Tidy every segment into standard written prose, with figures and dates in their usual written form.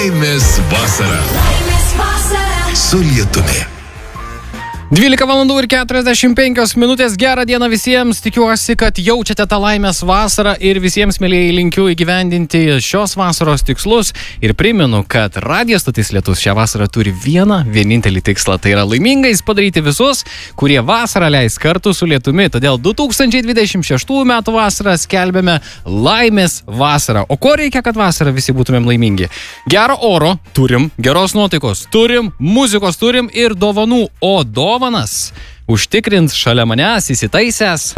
Laimės vasara. Su lietumi. 12 valandų ir 45 minutės. Gerą dieną visiems. Tikiuosi, kad jaučiate tą laimės vasarą ir visiems, mėlyjei, linkiu įgyvendinti šios vasaros tikslus. Ir primenu, kad radijo stotis Lietus šią vasarą turi vienintelį tikslą. Tai yra laimingais padaryti visus, kurie vasarą leis kartu su lietumi. Todėl 2026 metų vasarą skelbėme laimės vasarą. O ko reikia, kad vasarą visi būtumėm laimingi? Gero oro turim, geros nuotaikos turim, muzikos turim ir dovanų. O dovanas užtikrins šalia manęs įsitaisęs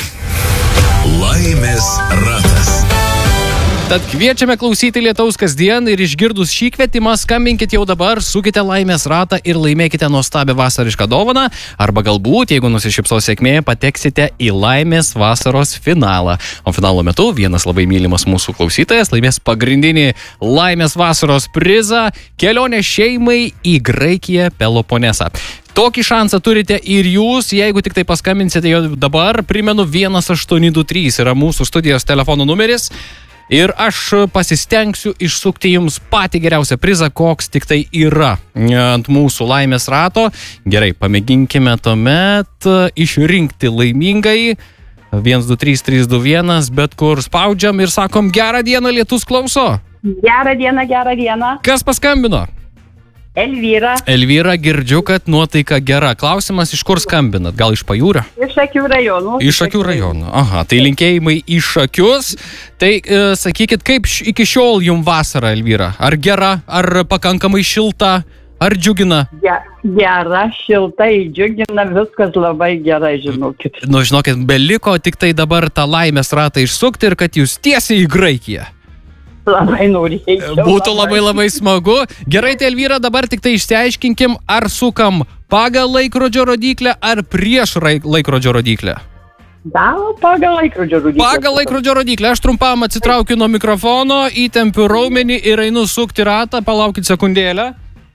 Laimės ratas. Tad kviečiame klausyti lietaus kasdien ir išgirdus šį kvietimą skambinkit jau dabar, sukite laimės ratą ir laimėkite nuostabią vasarišką dovaną, arba galbūt, jeigu nusišypsos sėkmė, pateksite į laimės vasaros finalą. O finalo metu vienas labai mylimas mūsų klausytojas laimės pagrindinį laimės vasaros prizą – kelionę šeimai į Graikiją Peloponesą. Tokį šansą turite ir jūs, jeigu tik tai paskambinsite jau dabar. Primenu, 1823 yra mūsų studijos telefono numeris. Ir aš pasistengsiu išsukti jums patį geriausią prizą, koks tik tai yra ant mūsų laimės rato. Gerai, pamėginkime tuomet išrinkti laimingai. 1, 2, 3, 3, 2, 1, bet kur spaudžiam ir sakom gerą dieną, Lietus klauso. Gerą dieną. Kas paskambino? Elvyra. Elvyra, girdžiu, kad nuotaika gera. Klausimas, iš kur skambinat? Gal iš Pajūrio? Iš Šakių rajonų. Iš Šakių rajonų. Aha, tai linkėjimai į Šakius. Tai sakykit, kaip iki šiol jums vasara, Elvyra? Ar gera, ar pakankamai šilta, ar džiugina? Gera, šiltai, džiugina, viskas labai gerai, žinokit. Nu, žinokit, beliko tik tai dabar tą laimės ratą išsukti ir kad jūs tiesiai į Graikiją. Labai norėčiau. Būtų labai smagu. Gerai, tai Elvyra, dabar tik tai išsiaiškinkim, ar sukam pagal laikrodžio rodyklę, ar prieš laikrodžio rodyklę. Pagal laikrodžio rodyklę. Pagal laikrodžio rodyklę. Aš trumpam atsitraukiu nuo mikrofono, įtempiu raumenį ir einu sukti ratą. Palaukit sekundėlę.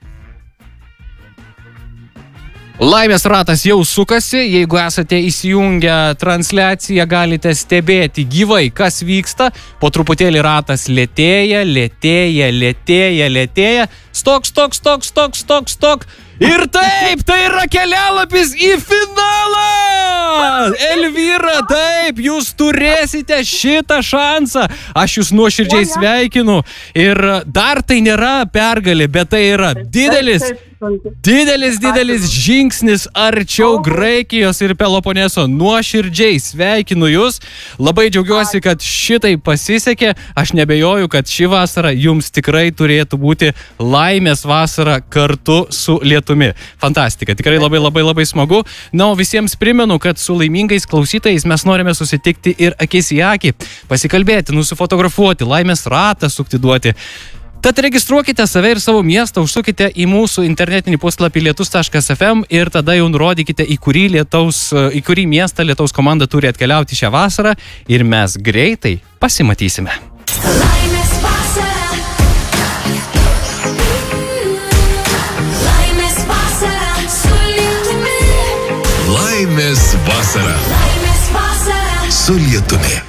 Laimės ratas jau sukasi, jeigu esate įsijungę transliaciją, galite stebėti gyvai, kas vyksta. Po truputėlį ratas lėtėja. Stok. Ir taip, tai yra kelialapis į finalą! Elvyra, taip, jūs turėsite šitą šansą. Aš jūs nuoširdžiai sveikinu. Ir dar tai nėra pergalė, bet tai yra didelis žingsnis arčiau Graikijos ir Peloponeso. Nuoširdžiai sveikinu jūs. Labai džiaugiuosi, kad šitai pasisekė. Aš nebejoju, kad ši vasara jums tikrai turėtų būti laimės vasara kartu su lietumi. Fantastika, tikrai labai smagu. Na, o visiems primenu, kad su laimingais klausytojais mes norime susitikti ir akis į akį, pasikalbėti, nusifotografuoti, laimės ratą sukti duoti. Tad registruokite save ir savo miestą, užsukite į mūsų internetinį puslapį lietus.fm ir tada jau nurodykite, į kurį miestą Lietaus komanda turi atkeliauti šią vasarą ir mes greitai pasimatysime. Laimės vasara. Laimės vasara su lietumi. Laimės vasara. Laimės vasara Su lietumi.